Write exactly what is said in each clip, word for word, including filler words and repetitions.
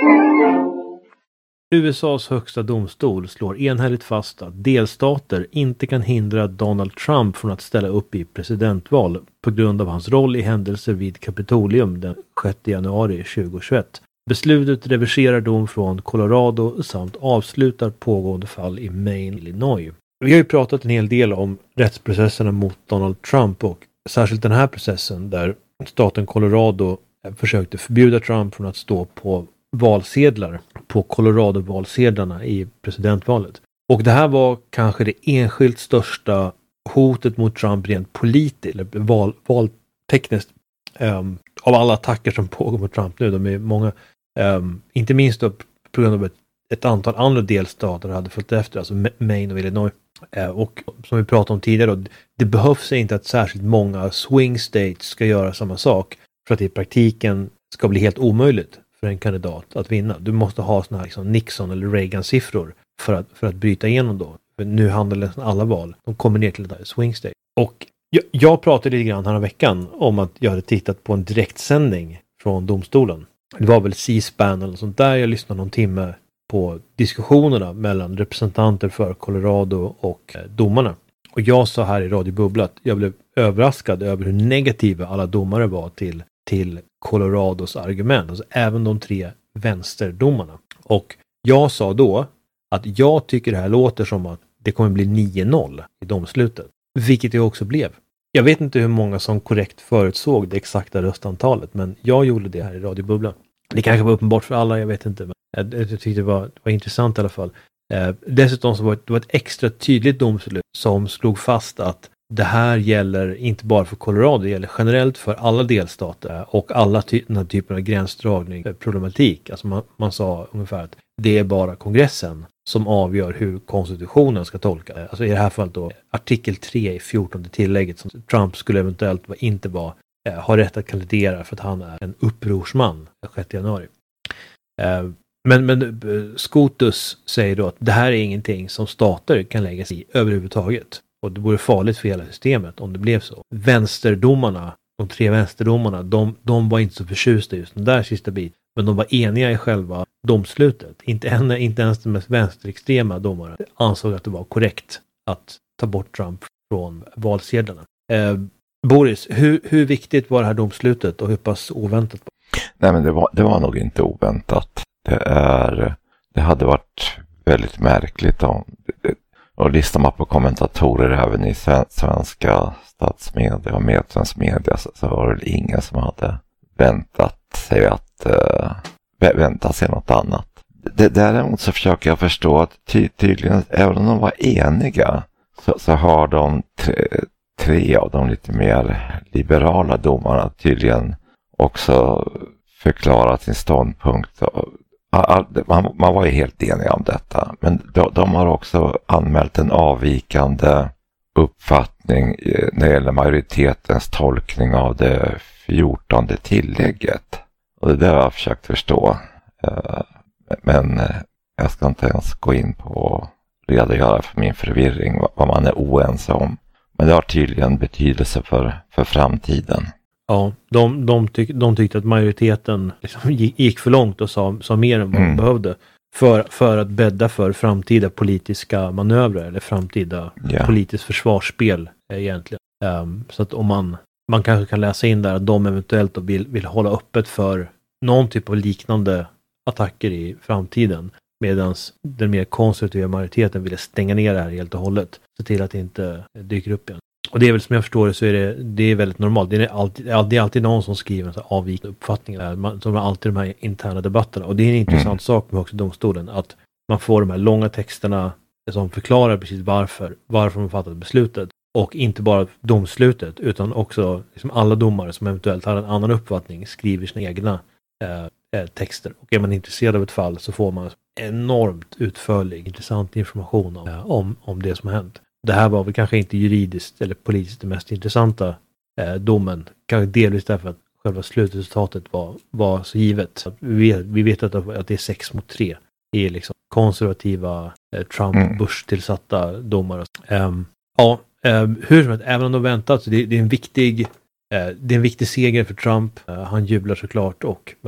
U S A:s högsta domstol slår enhälligt fast att delstater inte kan hindra Donald Trump från att ställa upp i presidentval på grund av hans roll i händelser vid Kapitolium den sjätte januari tjugohundratjugoett. Beslutet reverserar dom från Colorado samt avslutar pågående fall i Maine, Illinois. Vi har ju pratat en hel del om rättsprocesserna mot Donald Trump och särskilt den här processen där staten Colorado försökte förbjuda Trump från att stå på valsedlar på Colorado-valsedlarna i presidentvalet. Och det här var kanske det enskilt största hotet mot Trump rent politiskt, eller val, valtekniskt, um, av alla attacker som pågår mot Trump nu. De är många, um, inte minst då på grund av ett, ett antal andra delstater hade följt efter, alltså Maine och Illinois. Uh, och som vi pratade om tidigare, då, det behövs inte att särskilt många swing states ska göra samma sak för att i praktiken ska bli helt omöjligt för en kandidat att vinna. Du måste ha såna här liksom Nixon eller Reagan-siffror för att, för att bryta igenom då. För nu handlar det alla val. De kommer ner till det där swing state. Och jag, jag pratade lite grann här veckan om att jag hade tittat på en direktsändning från domstolen. Det var väl C-SPAN eller sånt där. Jag lyssnade någon timme på diskussionerna mellan representanter för Colorado och eh, domarna. Och jag sa här i Radio Bubbla att jag blev överraskad över hur negativa alla domare var till till Colorados argument, alltså även de tre vänsterdomarna. Och jag sa då att jag tycker det här låter som att det kommer bli nio noll i domslutet, vilket det också blev. Jag vet inte hur många som korrekt förutsåg det exakta röstantalet, men jag gjorde det här i Radio Bubbla. Det kanske var uppenbart för alla, jag vet inte, men jag, jag tyckte det var, det var intressant i alla fall. Eh, dessutom så var det, det var ett extra tydligt domslut som slog fast att det här gäller inte bara för Colorado, det gäller generellt för alla delstater och alla ty- den här typen av gränsdragning, problematik. Alltså man, man sa ungefär att det är bara kongressen som avgör hur konstitutionen ska tolka. Alltså i det här fallet då artikel tre i fjortonde tillägget som Trump skulle eventuellt inte vara, eh, ha rätt att kandidera för att han är en upprorsman den sjätte januari. Eh, men, men Scotus säger då att det här är ingenting som stater kan lägga sig i överhuvudtaget. Och det vore farligt för hela systemet om det blev så. Vänsterdomarna, de tre vänsterdomarna, de, de var inte så förtjusta just den där sista bit. Men de var eniga i själva domslutet. Inte, en, inte ens den mest vänsterextrema domaren ansåg att det var korrekt att ta bort Trump från valsedlarna. Eh, Boris, hur, hur viktigt var det här domslutet och hur pass oväntat? Nej, men det var, det var nog inte oväntat. Det, är, det hade varit väldigt märkligt om... Det, och lyssnar man på kommentatorer även i svenska statsmedia och medlemsmedia så, så var det ingen som hade väntat sig att uh, vänta sig något annat. Det, däremot så försöker jag förstå att ty, tydligen, även om de var eniga så, så har de tre, tre av de lite mer liberala domarna tydligen också förklarat sin ståndpunkt. Och, Man, man var ju helt enig om detta, men de, de har också anmält en avvikande uppfattning när det gäller majoritetens tolkning av det fjortonde tillägget. Och det där har jag försökt förstå. Men jag ska inte ens gå in på och redogöra för min förvirring, vad man är oense om. Men det har tydligen betydelse för, för framtiden. Ja, de, de, tyck, de tyckte att majoriteten liksom gick för långt och sa, sa mer än vad mm. de behövde för, för att bädda för framtida politiska manövrer eller framtida yeah. politiskt försvarsspel egentligen. Um, så att om man, man kanske kan läsa in där att de eventuellt då vill, vill hålla öppet för någon typ av liknande attacker i framtiden, medan den mer konservativa majoriteten ville stänga ner det här helt och hållet, se till att det inte dyker upp igen. Och det är väl som jag förstår det så är det, det är väldigt normalt. Det är alltid, det är alltid någon som skriver en så avvikande uppfattningar. Man, som har alltid de här interna debatterna. Och det är en intressant mm. sak med Högsta domstolen. Att man får de här långa texterna som förklarar precis varför. Varför man fattat beslutet. Och inte bara domslutet utan också liksom alla domare som eventuellt har en annan uppfattning skriver sina egna eh, texter. Och är man intresserad av ett fall så får man enormt utförlig, intressant information om, om, om det som har hänt. Det här var väl kanske inte juridiskt eller politiskt det mest intressanta eh, domen. Kanske delvis därför att själva slutresultatet var, var så givet. Så vi, vet, vi vet att, att det är sex mot tre. Det är liksom konservativa eh, Trump-Bush-tillsatta domare. Um, ja, um, hur som helst, även om de väntat så det, det är en viktig uh, det är en viktig seger för Trump. Uh, han jublar såklart och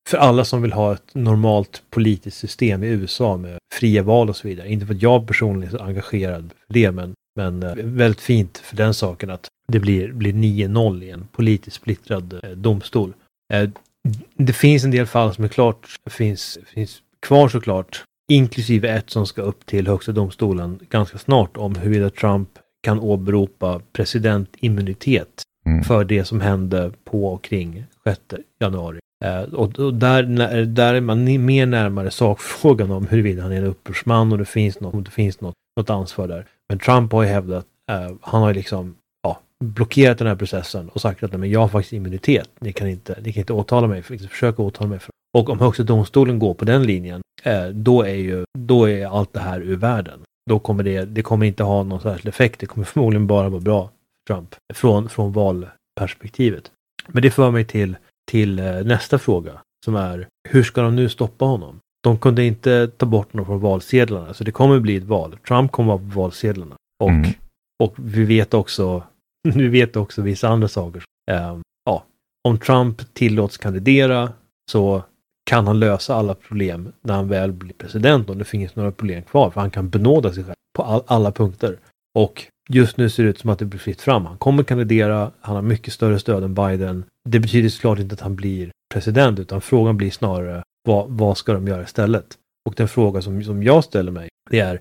för alla som vill ha ett normalt politiskt system i U S A med fria val och så vidare. Inte för att jag personligen är så engagerad för det, men, men eh, väldigt fint för den saken att det blir, blir nio noll i en politiskt splittrad eh, domstol. Eh, det finns en del fall som är klart, finns, finns kvar såklart, inklusive ett som ska upp till högsta domstolen ganska snart om huruvida Trump kan åberopa presidentimmunitet mm. för det som hände på och kring sjätte januari. Eh, och, och där, där är man mer närmare sakfrågan om huruvida han är en upprorsman och det finns något, om det finns något, något ansvar där. Men Trump har ju hävdat, eh, han har ju liksom ja, blockerat den här processen och sagt att men jag har faktiskt immunitet. Ni kan inte, ni kan inte åtala mig, för, försöka åtala mig. För. Och om högsta domstolen går på den linjen, eh, då är ju då är allt det här ur världen. Då kommer det, det kommer inte ha någon särskild effekt. Det kommer förmodligen bara vara bra för Trump från, från valperspektivet. Men det för mig till, till eh, nästa fråga som är, hur ska de nu stoppa honom? De kunde inte ta bort honom från valsedlarna, så det kommer bli ett val. Trump kommer vara på valsedlarna. Och, mm. och vi vet också vi vet också vissa andra saker. Eh, ja, om Trump tillåts kandidera så kan han lösa alla problem när han väl blir president, om det finns några problem kvar, för han kan benåda sig själv på all, alla punkter. Och just nu ser det ut som att det blir fritt fram. Han kommer kandidera, han har mycket större stöd än Biden. Det betyder såklart inte att han blir president, utan frågan blir snarare vad, vad ska de göra istället? Och den fråga som, som jag ställer mig, det är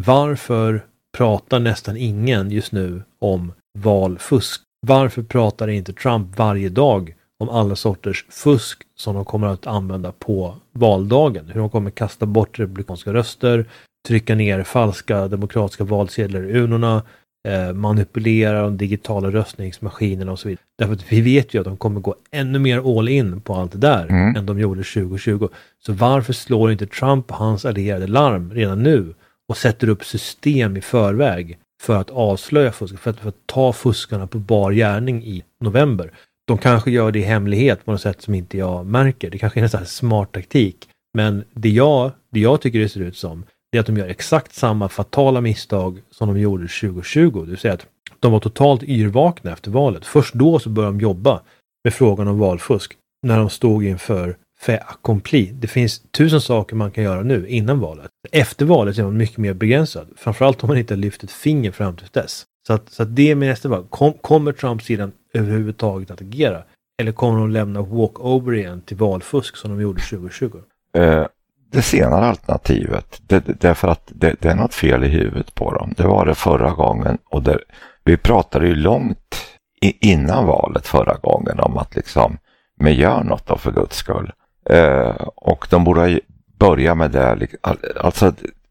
varför pratar nästan ingen just nu om valfusk? Varför pratar inte Trump varje dag om alla sorters fusk som de kommer att använda på valdagen? Hur de kommer kasta bort republikanska röster, trycka ner falska demokratiska valsedlar i urnorna, eh, manipulera de digitala röstningsmaskinerna och så vidare. Därför att vi vet ju att de kommer gå ännu mer all in på allt det där mm. än de gjorde tjugo tjugo. Så varför slår inte Trump och hans allierade larm redan nu och sätter upp system i förväg för att avslöja fusk, för att, för att ta fuskarna på bar gärning i november? De kanske gör det i hemlighet på något sätt som inte jag märker. Det kanske är en sån här smart taktik. Men det jag, det jag tycker det ser ut som, det är att de gör exakt samma fatala misstag som de gjorde tjugo tjugo. Det vill säga att de var totalt yrvakna efter valet. Först då så började de jobba med frågan om valfusk. När de stod inför fait accompli. Det finns tusen saker man kan göra nu innan valet. Efter valet är man mycket mer begränsad. Framförallt om man inte har lyft ett finger fram till dess. Så att, så att det är min nästa fråga. Kom, kommer Trump sedan överhuvudtaget att agera? Eller kommer de lämna walkover igen till valfusk som de gjorde tjugo tjugo? Uh, det senare alternativet. Det, det, därför att det, det är något fel i huvudet på dem. Det var det förra gången. Och det, vi pratade ju långt i, innan valet förra gången om att liksom, men gör något då för Guds skull. Uh, och de borde börja med det. Alltså,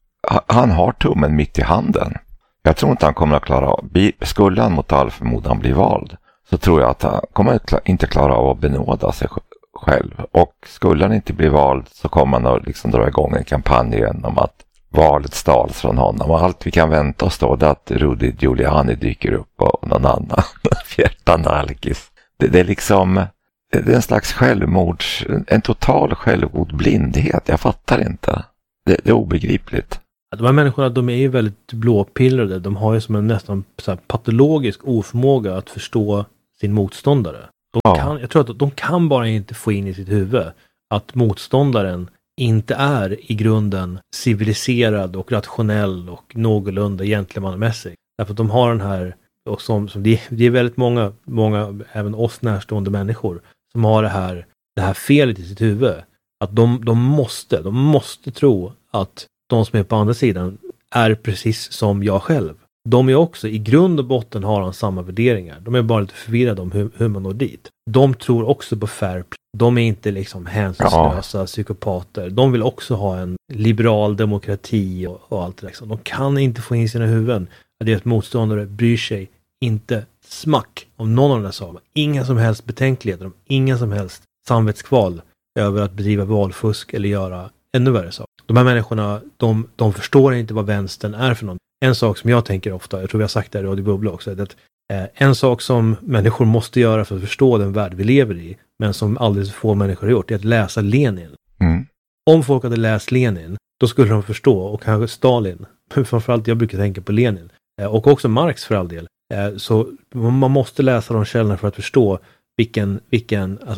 han har tummen mitt i handen. Jag tror inte han kommer att klara av, skulle han mot all förmodan bli vald, så tror jag att han kommer inte klara av att benåda sig själv. Och skulle han inte bli vald så kommer han att liksom dra igång en kampanj igen om att valet stals från honom. Och allt vi kan vänta oss då är att Rudy Giuliani dyker upp och någon annan fjärtande alkis. Det, det är liksom, det är en slags självmords, en total självmordblindhet. Jag fattar inte. Det, det är obegripligt. De här människorna, de är ju väldigt blåpillrade. De har ju som en nästan så här patologisk oförmåga att förstå sin motståndare. De ja. kan, jag tror att de kan bara inte få in i sitt huvud att motståndaren inte är i grunden civiliserad och rationell och någorlunda gentlemannamässig. Därför att de har den här, och som, som det, det är väldigt många, många, även oss närstående människor, som har det här, det här felet i sitt huvud. Att de, de måste, de måste tro att de som är på andra sidan är precis som jag själv. De är också, i grund och botten har han samma värderingar. De är bara lite förvirrade om hur, hur man når dit. De tror också på fair play. De är inte liksom hänsynslösa ja. psykopater. De vill också ha en liberal demokrati och, och allt det där. De kan inte få in sina huvuden att deras motståndare bryr sig inte smack om någon av de där sakerna. Inga som helst betänkligheter, inga som helst samvetskval över att bedriva valfusk eller göra ännu värre saker. De här människorna, de, de förstår inte vad vänstern är för något. En sak som jag tänker ofta, jag tror vi har sagt det här i Radio Bubbla också, är att eh, en sak som människor måste göra för att förstå den värld vi lever i, men som alldeles få människor har gjort, är att läsa Lenin. Mm. Om folk hade läst Lenin, då skulle de förstå, och kanske Stalin, framförallt jag brukar tänka på Lenin, eh, och också Marx för all del. Eh, så man måste läsa de källorna för att förstå vilken, vilken alltså,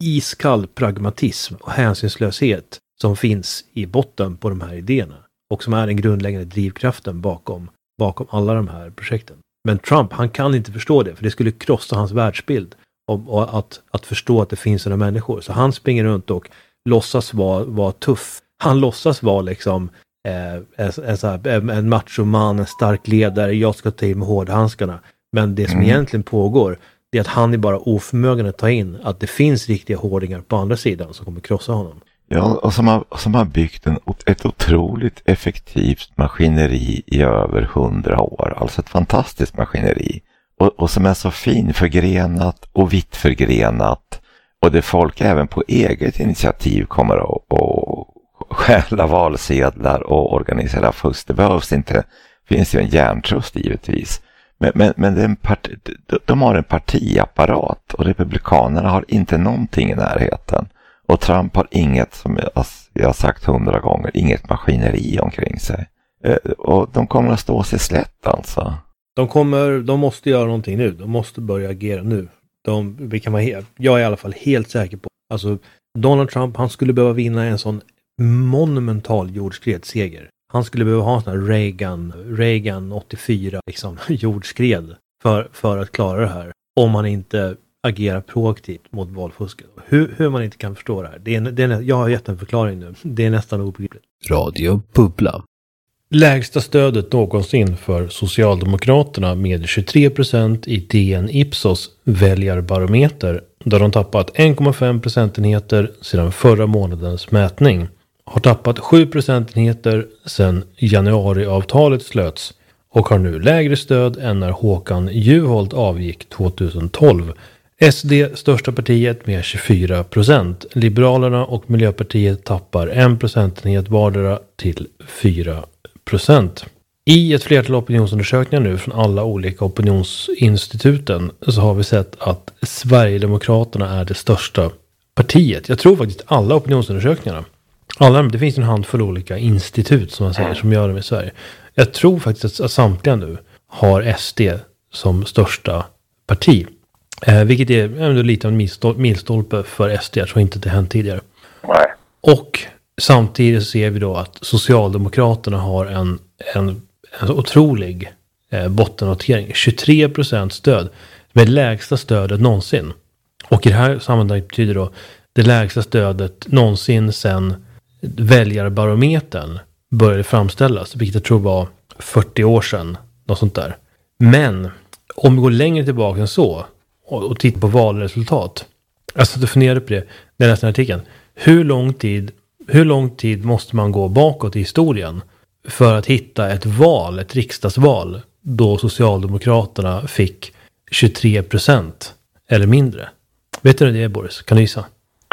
iskall pragmatism och hänsynslöshet som finns i botten på de här idéerna. Och som är den grundläggande drivkraften bakom, bakom alla de här projekten. Men Trump, han kan inte förstå det, för det skulle krossa hans världsbild. Och, och att, att förstå att det finns sådana människor. Så han springer runt och låtsas vara, vara tuff. Han låtsas vara liksom eh, en, en, så här, en, en machoman, en stark ledare. Jag ska ta in med hårdhandskarna. Men det som mm. egentligen pågår, det är att han är bara oförmögen att ta in att det finns riktiga hårdingar på andra sidan som kommer krossa honom. Ja, och som har, som har byggt en, ett otroligt effektivt maskineri i över hundra år. Alltså ett fantastiskt maskineri. Och, och som är så finförgrenat och vitt förgrenat. Och det folk även på eget initiativ kommer att, att stjäla valsedlar och organisera fusk. Det behövs inte. Det finns ju en hjärntrust givetvis. Men, men, men det är en part, de har en partiapparat och republikanerna har inte någonting i närheten. Och Trump har inget, som jag har sagt hundra gånger, inget maskineri omkring sig. Och de kommer att stå sig slätt alltså. De kommer, de måste göra någonting nu. De måste börja agera nu. De, vi kan vara helt, jag är i alla fall helt säker på. Alltså Donald Trump, han skulle behöva vinna en sån monumental jordskredsseger. Han skulle behöva ha en sån här Reagan, Reagan åttiofyra liksom, jordskred för, för att klara det här. Om man inte agerar proaktivt mot valfusket. Hur, hur man inte kan förstå det här. Det är, det är, jag har gett en förklaring nu. Det är nästan obegripligt. Radio Bubbla. Lägsta stödet någonsin för Socialdemokraterna med tjugotre procent i D N Ipsos väljarbarometer, där de tappat en komma fem procentenheter sedan förra månadens mätning. Har tappat sju procentenheter sedan januariavtalet slöts och har nu lägre stöd än när Håkan Juholt avgick tjugohundratolv. S D största partiet med tjugofyra procent. Liberalerna och Miljöpartiet tappar en procentenhet vardera till fyra procent. I ett flertal opinionsundersökningar nu från alla olika opinionsinstituten så har vi sett att Sverigedemokraterna är det största partiet. Jag tror faktiskt alla opinionsundersökningarna. Alla, det finns en handfull olika institut som man säger som gör det i Sverige. Jag tror faktiskt att samtliga nu har S D som största parti. Eh, vilket är ändå lite av en milstolpe för S D. Jag tror inte det hänt tidigare. Nej. Och samtidigt ser vi då att Socialdemokraterna har en, en, en så otrolig eh, bottennotering. tjugotre procent stöd med lägsta stödet någonsin. Och i det här sammanhanget betyder då det lägsta stödet någonsin sedan väljarbarometern började framställas. Vilket jag tror var fyrtio år sedan. Något sånt där. Men om vi går längre tillbaka än så och, och tittar på valresultat. Alltså att fundera på det. Det är nästan artikeln. Hur lång tid Hur lång tid måste man gå bakåt i historien för att hitta ett val, ett riksdagsval, då Socialdemokraterna fick tjugotre procent eller mindre? Vet du det, Boris? Kan du gissa?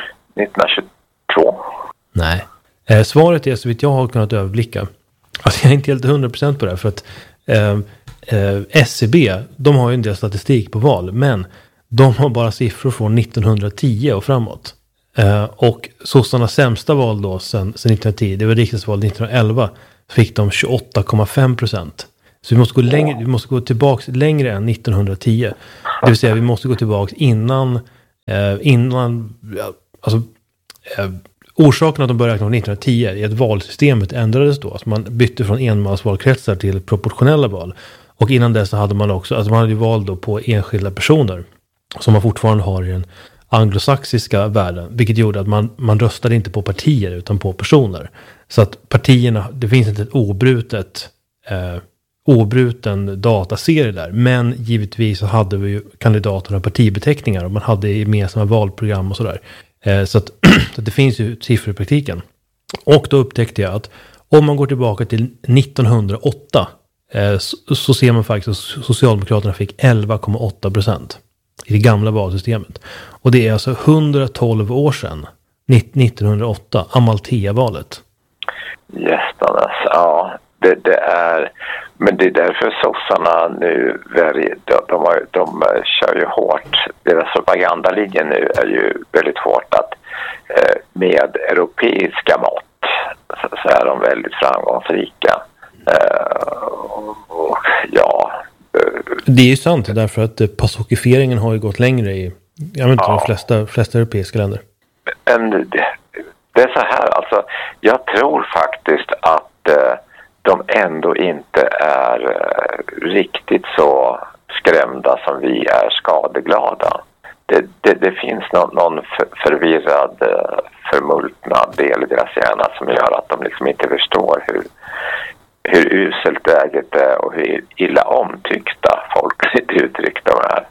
nittonhundratjugotvå. Nej. Eh, svaret är så vitt jag har kunnat överblicka. Alltså jag är inte helt hundra procent på det här för att eh, eh, S C B, de har ju en del statistik på val, men de har bara siffror från nittonhundratio och framåt. Uh, och sossarnas sämsta val då sen, sen nittonhundratio, det var riksdagsval nittonhundraelva, fick de tjugoåtta komma fem procent. Så vi måste gå längre, vi måste gå tillbaks längre än nittonhundratio. Det vill säga vi måste gå tillbaks innan uh, innan uh, alltså uh, orsaken att de började räkna från nittonhundratio är att valsystemet ändrades då. Alltså man bytte från enmansvalkretsar till proportionella val. Och innan dess så hade man också, alltså man hade ju val då på enskilda personer som man fortfarande har i en anglosaxiska världen, vilket gjorde att man, man röstade inte på partier utan på personer. Så att partierna, det finns inte ett obrutet eh, obruten dataserie där, men givetvis så hade vi ju kandidaterna och partibeteckningar och man hade gemensamma valprogram och sådär. Eh, så att, så att det finns ju siffror i praktiken. Och då upptäckte jag att om man går tillbaka till nittonhundraåtta eh, så, så ser man faktiskt att Socialdemokraterna fick elva komma åtta procent i det gamla valsystemet. Och det är alltså hundratolv år sedan, nittonhundraåtta, Amalthea-valet. Gästarnas, ja, det, det är, men det är därför sossarna nu, de, de, har, de kör ju hårt, deras propagandalinje nu är ju väldigt hårt att med europeiska mått så, så är de väldigt framgångsrika. Och, och ja... Det är ju sant, därför att pasokifieringen har ju gått längre i, Jag vet inte, Ja. de flesta, flesta europeiska länder. Men det, det är så här, alltså, jag tror faktiskt att eh, de ändå inte är eh, riktigt så skrämda som vi är skadeglada. Det, det, det finns någon, någon för, förvirrad, eh, förmultnad del i deras hjärna som gör att de liksom inte förstår hur, hur uselt läget är och hur illa omtyckta folk lite uttryckt de är.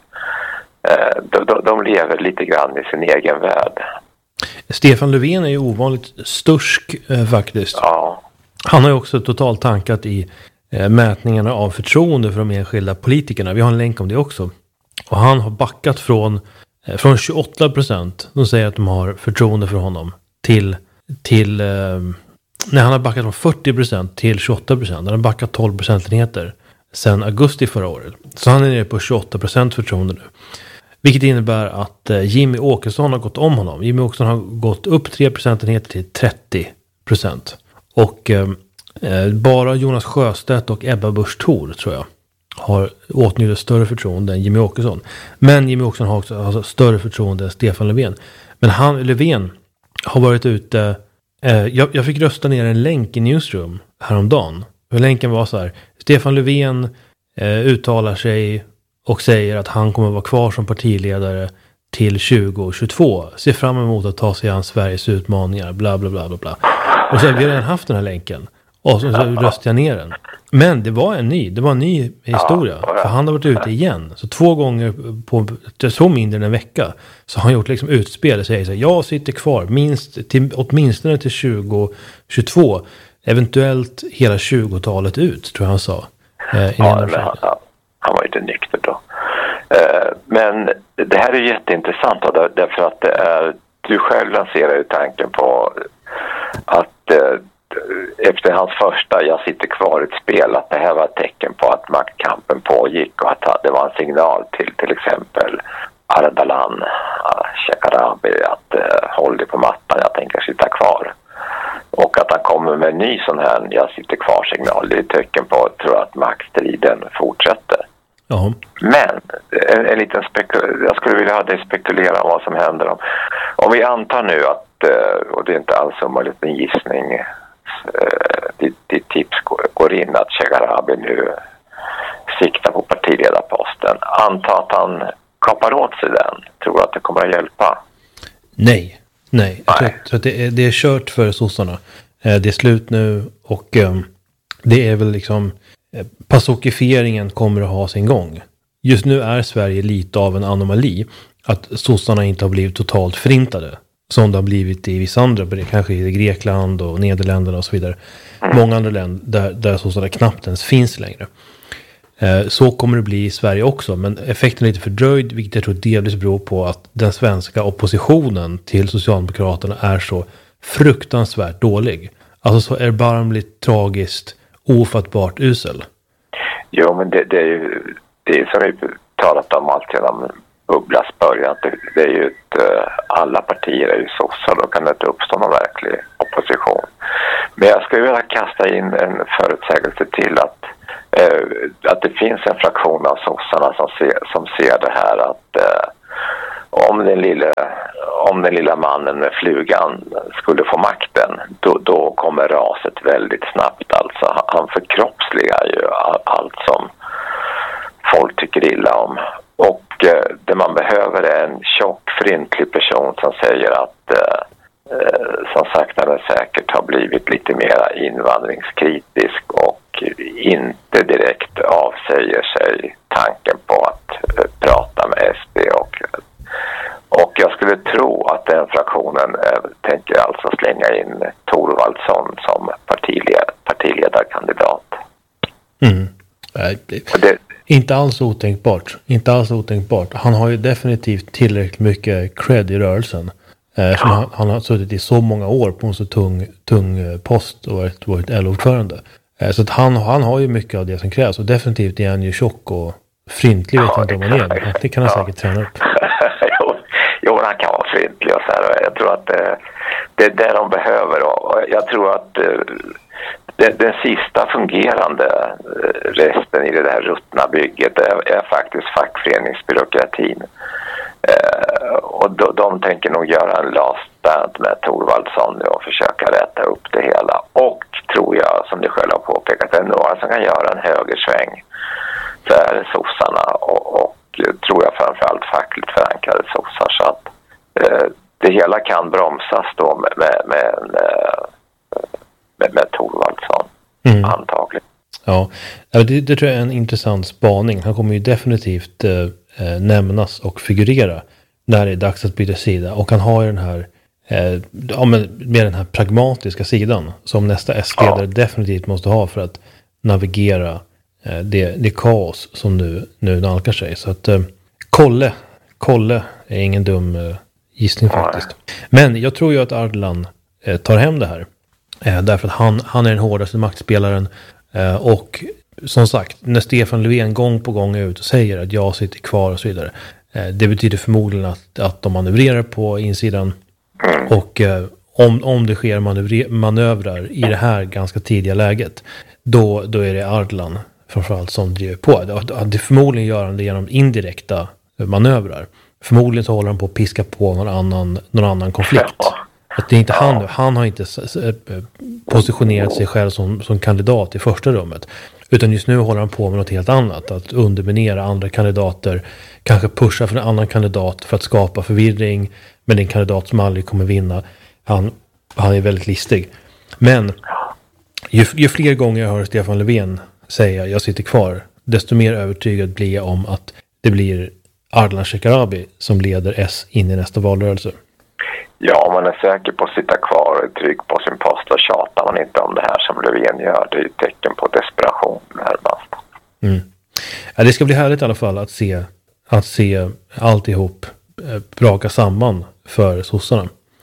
Eh, de, de, de lever lite grann i sin egen värld. Stefan Löfven är ju ovanligt stursk eh, faktiskt. Ja. Han har ju också totalt tankat i eh, mätningarna av förtroende för de enskilda politikerna. Vi har en länk om det också. Och han har backat från, eh, från tjugoåtta procent. De säger att de har förtroende för honom. Till, till eh, nej, han har backat från fyrtio procent till tjugoåtta procent. Han har backat tolv procentenheter sedan augusti förra året. Så han är nere på tjugoåtta procent förtroende nu. Vilket innebär att eh, Jimmy Åkesson har gått om honom. Jimmy Åkesson har gått upp tre procentenheter till trettio procent. Och eh, bara Jonas Sjöstedt och Ebba Busch Thor, tror jag, har åtnjutit större förtroende än Jimmy Åkesson. Men Jimmy Åkesson har också alltså, större förtroende än Stefan Löfven. Men han, Löfven har varit ute... Eh, jag, jag fick rösta ner en länk i Newsroom häromdagen. Och länken var så här: Stefan Löfven eh, uttalar sig och säger att han kommer vara kvar som partiledare till tjugo tjugotvå. Ser fram emot att ta sig an Sveriges utmaningar. Bla bla bla bla bla. Och så har vi redan haft den här länken. Och så, så röstade jag ner den. Men det var en ny, det var en ny historia. För han har varit ute igen. Så två gånger på så mindre än en vecka så har han gjort liksom utspel och säger så här: jag sitter kvar minst till, åtminstone till tjugo tjugotvå. Eventuellt hela tjugotalet ut, tror jag han sa. Eh, Ja, men han, han var ju inte nykter då. Eh, men det här är jätteintressant då, därför att det är, du själv lanserar ju tanken på att eh, efter hans första jag sitter kvar ett spel, att det här var ett tecken på att maktkampen pågick och att det var en signal till till exempel Ardalan Shekarabi att eh, håll dig på mattan, jag tänker sitta kvar. Och att han kommer med en ny sån här jag sitter kvar signal, det är ett tecken på att tror att maktstriden fortsätter. Ja. Men en, en liten spekul- jag skulle vilja ha dig spekulera om vad som händer om, om vi antar nu att, och det är inte alls omöjligt en gissning, ditt, ditt tips går in att Shekarabi nu siktar på partiledarposten. Anta att han kapar åt sig den. Tror du att det kommer att hjälpa? Nej, nej. Jag tror, Nej. tror att det är, det är kört för sossarna. Eh, det är slut nu och eh, det är väl liksom eh, passokifieringen kommer att ha sin gång. Just nu är Sverige lite av en anomali. Att sossarna inte har blivit totalt förintade. Som det har blivit i vissa andra, kanske i Grekland och Nederländerna och så vidare. Mm. Många andra länder där, där sossarna knappt ens finns längre. Eh, så kommer det bli i Sverige också. Men effekten är lite fördröjd, vilket jag tror delvis beror på att den svenska oppositionen till Socialdemokraterna är så fruktansvärt dålig. Alltså så erbarmligt, tragiskt, ofattbart usel. Jo, men det, det är ju det är som vi talat om allt sedan bubblas början. Det, det är ju ett, alla partier är ju sossar, då kan det inte uppstå någon verklig opposition. Men jag skulle vilja kasta in en förutsägelse till att eh, att det finns en fraktion av sossarna som ser, som ser det här att eh, om den lilla om den lilla mannen med flugan skulle få makten, då, då kommer raset väldigt snabbt. Alltså han förkroppsligar ju all, allt som folk tycker illa om. Och eh, det man behöver är en tjock, fryntlig person som säger att eh, eh, som sakta men säkert har blivit lite mer invandringskritisk och inte direkt avsäger sig tanken på att eh, prata med S D. Och, och jag skulle tro att den fraktionen eh, tänker alltså slänga in Thorvaldsson som partiled, partiledarkandidat. Mm. Det, inte alls otänkbart. Inte alls otänkbart. Han har ju definitivt tillräckligt mycket cred i rörelsen. Eh, som han, han har suttit i så många år på en så tung, tung post och varit, varit L O-ordförande. Eh, så att han, han har ju mycket av det som krävs. Och definitivt är han ju tjock och fryntlig. Vet ja, inte om han är. Det kan han ja. säkert träna upp. jo, jo, han kan vara fryntlig och så här. Jag tror att det, det är det de behöver. Och jag tror att Den, den sista fungerande resten i det här ruttna bygget är, är faktiskt fackföreningsbyråkratin. Eh, och de, de tänker nog göra en last stand med Thorvaldsson nu och försöka rätta upp det hela. Och tror jag, som du själv har påpekat, att några som kan göra en högersväng för sossarna och, och tror jag framförallt fackligt förankrade sossar. Så att eh, det hela kan bromsas då med, med, med, med, med Thorvaldsson mm. antagligen. Ja, det, det tror jag är en intressant spaning. Han kommer ju definitivt eh, nämnas och figurera när det är dags att byta sida. Och han har ju den här, eh, ja, men med den här pragmatiska sidan som nästa S-ledare ja. definitivt måste ha för att navigera eh, det, det kaos som nu, nu nalkar sig. Så att eh, Kolle, Kolle är ingen dum eh, gissning faktiskt. Men jag tror ju att Ardalan eh, tar hem det här. Eh, därför att han, han är den hårdaste maktspelaren. Eh, och som sagt, när Stefan Löfven gång på gång är ut och säger att jag sitter kvar och så vidare. Eh, det betyder förmodligen att, att de manövrerar på insidan. Och eh, om, om det sker manövre, manövrar i det här ganska tidiga läget. Då, då är det Ardalan framförallt som driver på. Det, det förmodligen gör han det genom indirekta manövrar. Förmodligen så håller han på att piska på någon annan, någon annan konflikt. Att det är inte han, han har inte positionerat sig själv som, som kandidat i första rummet. Utan just nu håller han på med något helt annat. Att underminera andra kandidater. Kanske pusha för en annan kandidat för att skapa förvirring. Men det är en kandidat som aldrig kommer vinna. Han, han är väldigt listig. Men ju, ju fler gånger jag hör Stefan Löfven säga jag sitter kvar. Desto mer övertygad blir jag om att det blir Ardalan Shekarabi som leder S in i nästa valrörelse. Ja, om man är säker på att sitta kvar och trygg på sin post och tjatar man inte om det här som Löfven gör. Det är ett tecken på desperation närmast. Mm. Ja, det ska bli härligt i alla fall att se, att se alltihop eh, braka samman för sossarna.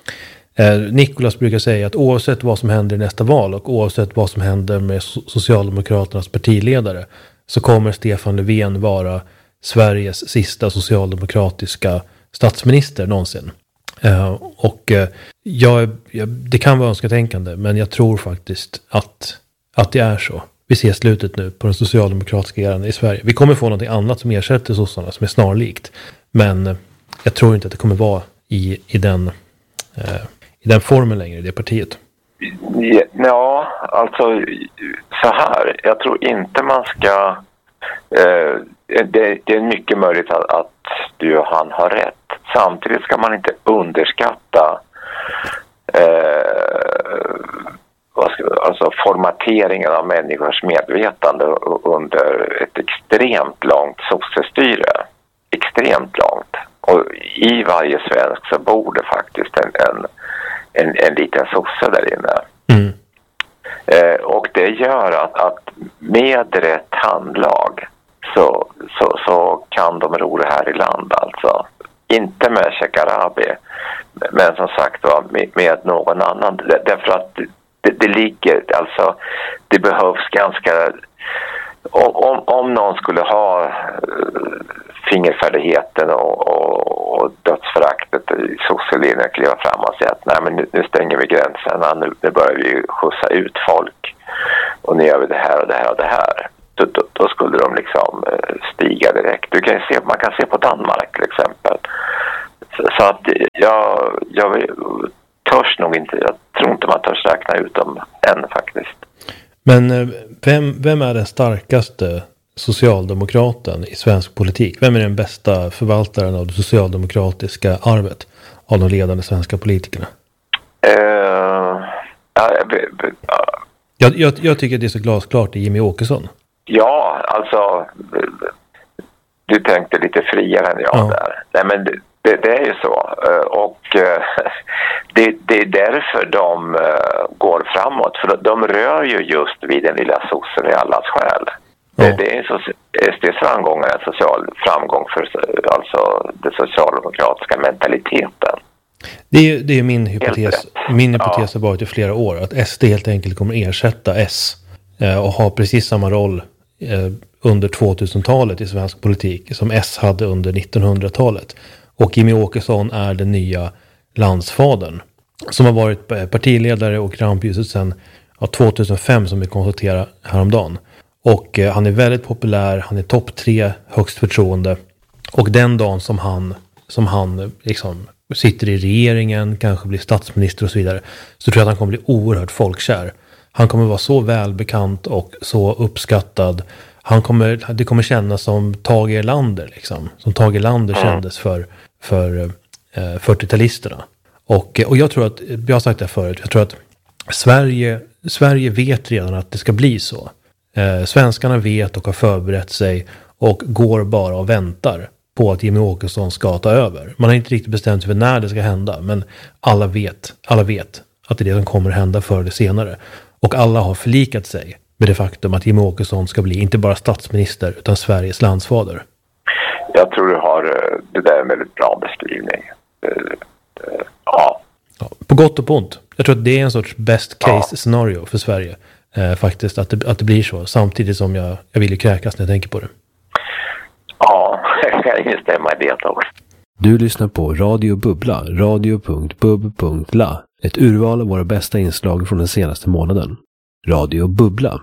Eh, Nicolas brukar säga att oavsett vad som händer i nästa val och oavsett vad som händer med Socialdemokraternas partiledare så kommer Stefan Löfven vara Sveriges sista socialdemokratiska statsminister någonsin. Uh, och uh, jag, jag, det kan vara önsketänkande, men jag tror faktiskt att, att det är så. Vi ser slutet nu på den socialdemokratiska eran i Sverige. Vi kommer få något annat som ersätter sossarna som är snarlikt. Men uh, jag tror inte att det kommer vara i, i, den, uh, i den formen längre i det partiet. Ja, alltså så här. Jag tror inte man ska... Uh, det, det är mycket möjligt att, att du och han har rätt. Samtidigt ska man inte underskatta eh, vad ska, alltså formateringen av människors medvetande under ett extremt långt sossestyre. Extremt långt. Och i varje svensk så bor det faktiskt en, en, en, en liten sosse där inne. Mm. Eh, och det gör att, att med rätt handlag så, så, så kan de ro det här i land alltså. Inte med Shekarabi, men som sagt var med, med någon annan. Därför att det, det ligger, alltså det behövs ganska, om, om någon skulle ha fingerfärdigheten och, och, och dödsföraktet i sosselinjen kliva fram och säga att nej men nu, nu stänger vi gränserna, nu, nu börjar vi skjutsa ut folk och nu gör vi det här och det här och det här. Då, då, då skulle de liksom stiga direkt. Du kan se, man kan se på Danmark till exempel. Så, så att jag, jag törs nog inte, jag tror inte man törs räkna ut dem än faktiskt. Men vem, vem är den starkaste socialdemokraten i svensk politik? Vem är den bästa förvaltaren av det socialdemokratiska arvet av de ledande svenska politikerna? Uh, ja, uh, jag, jag, jag tycker det är så glasklart i Jimmy Åkesson. Ja, alltså du tänkte lite friare än jag ja. där. Nej men det, det, det är ju så. Och det, det är därför de går framåt. För de rör ju just vid den lilla sossen i allas själ. Ja. Det, det är en så, S D:s framgång är en social framgång för alltså den socialdemokratiska mentaliteten. Det är, det är min hypotes. Min hypotes har varit i flera år att S D helt enkelt kommer ersätta S och ha precis samma roll under tvåtusentalet i svensk politik som S hade under nittonhundratalet. Och Jimmy Åkesson är den nya landsfadern som har varit partiledare och rampljuset sedan ja, tvåtusenfem som vi konstaterade häromdagen. Och eh, han är väldigt populär, han är topp tre högst förtroende. Och den dagen som han som han liksom sitter i regeringen, kanske blir statsminister och så vidare, så tror jag att han kommer bli oerhört folkkär. Han kommer vara så välbekant och så uppskattad. Han kommer, det kommer kännas som Tage Erlander liksom. Som Tage Erlander kändes för, för eh, fyrtiotalisterna. Och, och jag tror att, jag har sagt det förut, jag tror att Sverige, Sverige vet redan att det ska bli så. Eh, svenskarna vet och har förberett sig och går bara och väntar på att Jimmie Åkesson ska ta över. Man har inte riktigt bestämt sig för när det ska hända, men alla vet, alla vet att det är det som kommer hända förr eller senare. Och alla har förlikat sig med det faktum att Jimmie Åkesson ska bli inte bara statsminister utan Sveriges landsfader. Jag tror du har det där med en bra beskrivning. Ja. Ja. På gott och på ont. Jag tror att det är en sorts best case ja. scenario för Sverige. Eh, faktiskt, att det, att det blir så. Samtidigt som jag, jag vill ju kräkas när jag tänker på det. Ja, jag kan instämma i det också. Du lyssnar på Radio Bubbla, radio punkt bub punkt la. Ett urval av våra bästa inslag från den senaste månaden. Radio Bubbla.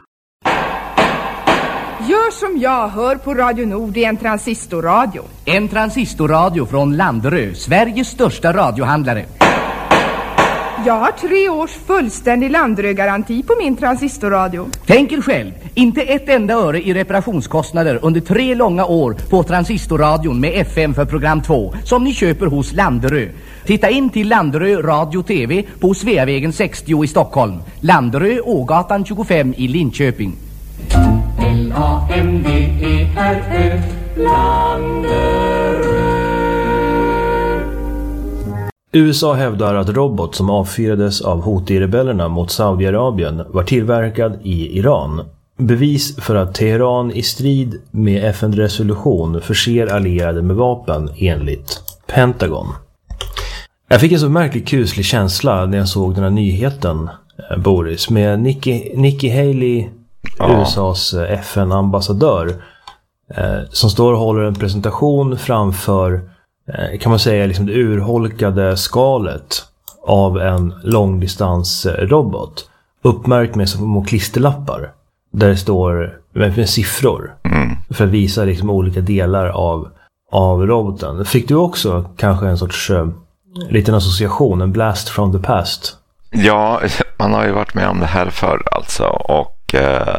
Gör som jag, hör på Radio Nord i en transistorradio. En transistorradio från Landerö, Sveriges största radiohandlare. Jag har tre års fullständig Landerö-garanti på min transistorradio. Tänk er själv, inte ett enda öre i reparationskostnader under tre långa år på transistorradion med F M för program två som ni köper hos Landerö. Titta in till Landerö Radio T V på Sveavägen sextio i Stockholm. Landerö, Ågatan tjugofem i Linköping. L A M D E R Ö, Landerö. U S A hävdar att robot som avfyrades av Houthi-rebellerna mot Saudiarabien var tillverkad i Iran. Bevis för att Teheran i strid med F N-resolution förser allierade med vapen enligt Pentagon. Jag fick en så märklig kuslig känsla när jag såg den här nyheten, Boris, med Nikki, Nikki Haley, ja. U S A:s F N-ambassadör, eh, som står och håller en presentation framför, eh, kan man säga, liksom det urholkade skalet av en långdistansrobot, uppmärkt med små klisterlappar där det står med, med siffror mm. för att visa liksom olika delar av, av roboten. Fick du också kanske en sorts eh, liten association, en blast from the past? Ja, man har ju varit med om det här förr alltså, och eh,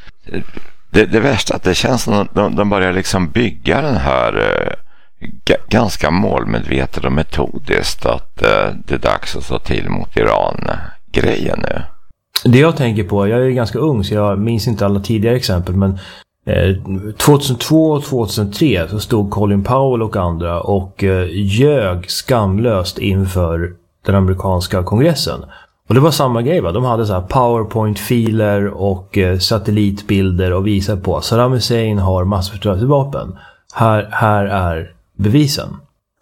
det, det värsta att det känns som att de, de börjar liksom bygga den här eh, g- ganska målmedvetet och metodiskt att eh, det är dags att slå till mot Iran-grejen nu. Det jag tänker på, jag är ganska ung så jag minns inte alla tidigare exempel, men eh, tjugohundratvå och tjugohundratre så stod Colin Powell och andra och eh, ljög skamlöst inför den amerikanska kongressen. Och det var samma grej, va? De hade så här PowerPoint-filer och eh, satellitbilder och visar på att Saddam Hussein har massförstörelsevapen. Här, här är bevisen.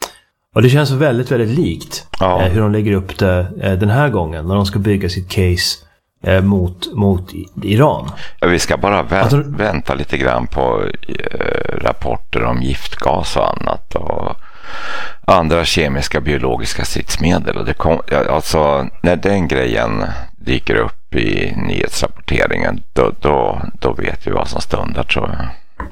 Och det känns väldigt, väldigt likt ja. eh, hur de lägger upp det eh, den här gången när de ska bygga sitt case eh, mot, mot Iran. Ja, vi ska bara vä- alltså, vänta lite grann på eh, rapporter om giftgas och annat och andra kemiska biologiska stridsmedel. Och det kom, alltså, när den grejen dyker upp i nyhetsrapporteringen då, då, då vet vi vad som stundar, tror jag.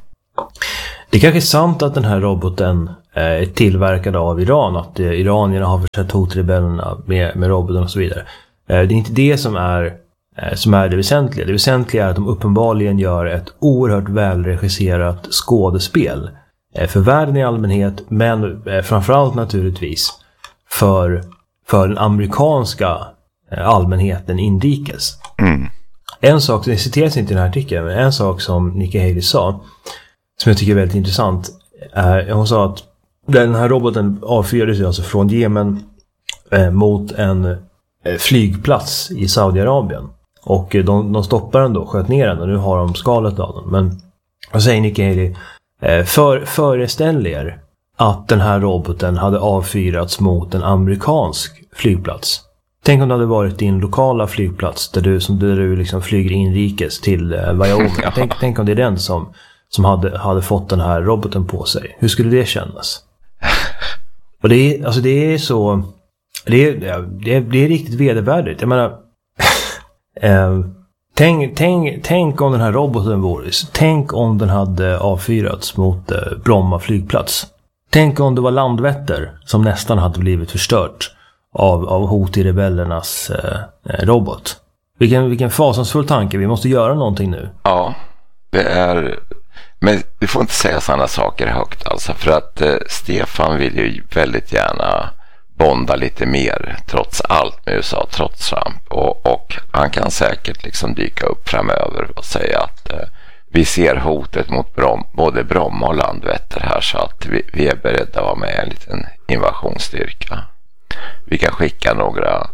Det är kanske är sant att den här roboten är tillverkad av Iran, att eh, iranierna har försett Houthi-rebellerna med, med roboten och så vidare. Eh, det är inte det som är, eh, som är det väsentliga. Det väsentliga är att de uppenbarligen gör ett oerhört välregisserat skådespel eh, för världen i allmänhet, men eh, framförallt naturligtvis för, för den amerikanska eh, allmänheten inrikes. Mm. En sak, det citeras inte i den här artikeln, men en sak som Nikki Haley sa som jag tycker är väldigt intressant är, hon sa att den här roboten avfyrades alltså från Jemen eh, mot en eh, flygplats i Saudiarabien. Och eh, de, de stoppade den då, sköt ner den och nu har de skalet av den. Men vad säger Nikki Haley? Eh, för, föreställ er att den här roboten hade avfyrats mot en amerikansk flygplats. Tänk om det hade varit din lokala flygplats där du, som, där du liksom flyger inrikes till eh, Wyoming. tänk, tänk om det är den som som hade, hade fått den här roboten på sig. Hur skulle det kännas? Och det är, alltså det är så det är, det är, det är riktigt vedervärdigt. Jag menar eh, tänk, tänk, tänk om den här roboten vore, tänk om den hade avfyrats mot eh, Bromma flygplats. tänk om det var Landvetter som nästan hade blivit förstört av, av Houthi-rebellernas eh, robot. Vilken, vilken fasansfull tanke, vi måste göra någonting nu. Ja, det är... Men vi får inte säga sådana saker högt alltså, för att eh, Stefan vill ju väldigt gärna bonda lite mer trots allt med U S A, trots Trump, och, och han kan säkert liksom dyka upp framöver och säga att eh, vi ser hotet mot Brom, både Bromma och Landvetter här, så att vi, vi är beredda att vara med en liten invasionsstyrka. Vi kan skicka några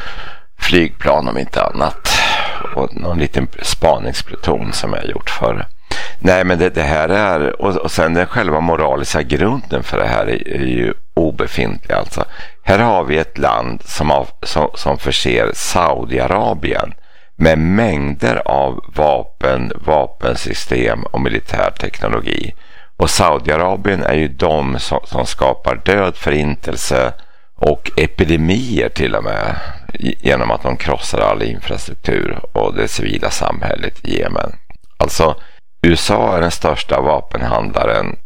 flygplan om inte annat och någon liten spaningspluton som jag gjort förr. Nej, men det, det här är, och, och sen den själva moraliska grunden för det här är, är ju obefintlig alltså. Här har vi ett land som, har, som, som förser Saudiarabien med mängder av vapen, vapensystem och militär teknologi. Och Saudiarabien är ju de som, som skapar död, förintelse och epidemier till och med, genom att de krossar all infrastruktur och det civila samhället i Jemen. Alltså U S A är den största vapenhandlaren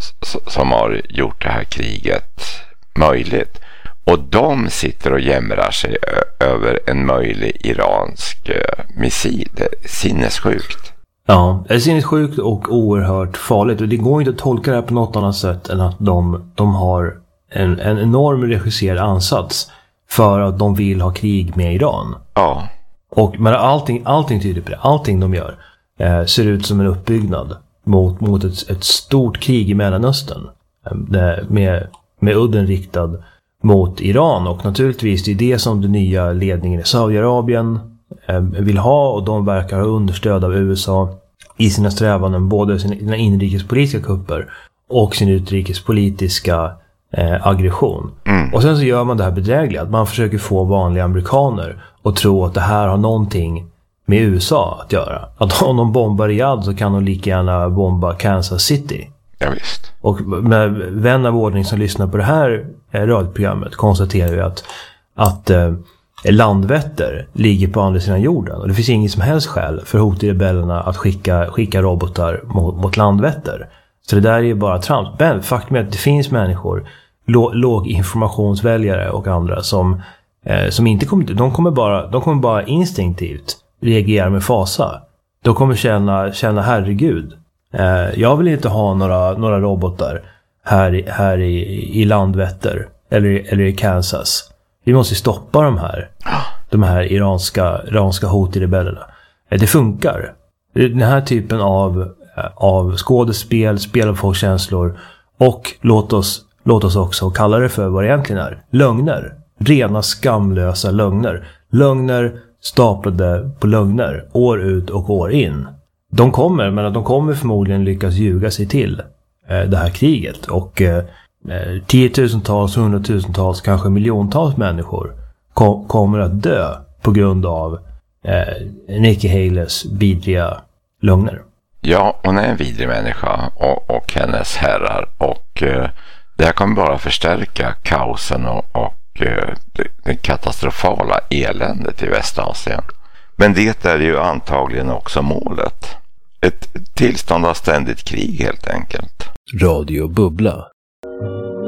som har gjort det här kriget möjligt. Och de sitter och jämrar sig över en möjlig iransk missil. Det är sinnessjukt. Ja, det är sinnessjukt och oerhört farligt. Och det går inte att tolka det här på något annat sätt än att de, de har en, en enorm regisserad ansats för att de vill ha krig med Iran. Ja. Och, men allting, allting tyder på det. Allting de gör eh, ser ut som en uppbyggnad mot, mot ett, ett stort krig i Mellanöstern. Eh, med, med udden riktad mot Iran. Och naturligtvis det är det som den nya ledningen i Saudiarabien eh, vill ha. Och de verkar ha understöd av U S A i sina strävanden. Både sina inrikespolitiska kupper och sin utrikespolitiska eh, aggression. Mm. Och sen så gör man det här bedrägliga. Att man försöker få vanliga amerikaner att tro att det här har någonting med U S A att göra. Att om de bombar Riyadh så kan de lika gärna bomba Kansas City. Ja, visst. Och med vän av ordning som lyssnar på det här radioprogrammet konstaterar vi att, att eh, Landvetter ligger på andra sidan jorden. Och det finns inget som helst skäl för Houthi-rebellerna att skicka, skicka robotar mot, mot Landvetter. Så det där är ju bara trams. Men faktum är att det finns människor, lå, låginformationsväljare och andra som, eh, som inte kommer, de kommer bara, de kommer bara instinktivt reagera med fasa. De kommer känna, känna herregud. Eh, jag vill inte ha några, några robotar här, här i, i Landvetter eller, eller i Kansas. Vi måste stoppa de här, de här iranska, iranska Houthi-rebellerna. Eh, det funkar. Den här typen av, av skådespel, spel av folks känslor och låt oss, låt oss också kalla det för vad det egentligen är. Lögner. Rena skamlösa lögner. Lögner staplade på lögner år ut och år in. De kommer, men de kommer förmodligen lyckas ljuga sig till eh, det här kriget. Och eh, tiotusentals, hundratusentals, kanske miljontals människor kom, kommer att dö på grund av eh, Nikki Haley's vidriga lögner. Ja, hon är en vidrig människa och, och hennes herrar. Och eh, det här kommer bara förstärka kaosen och, och eh, det, det katastrofala eländet i Västasien. Men det är ju antagligen också målet. Ett tillstånd av ständigt krig helt enkelt. Radio Bubbla.